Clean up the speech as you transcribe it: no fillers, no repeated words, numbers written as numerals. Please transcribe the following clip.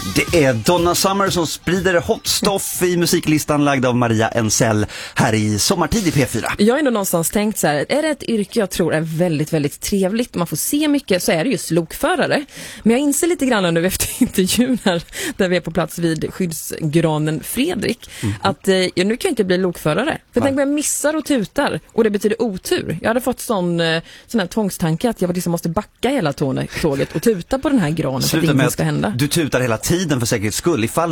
Det är Donna Summer som sprider hot stuff i musiklistan lagd av Maria Ensell här i Sommartid i P4. Jag har ändå någonstans tänkt så här, är det ett yrke jag tror är väldigt, väldigt trevligt, man får se mycket, så är det just lokförare. Men jag inser lite grann nu efter intervjun här, där vi är på plats vid skyddsgranen Fredrik, att nu kan jag inte bli lokförare. För tänk om jag missar och tutar, och det betyder otur. Jag hade fått sån här tvångstanke att jag liksom måste backa hela tåget och tuta på den här granen för att ingenting ska hända. Du tutar hela tiden för säkerhets skull. Ifall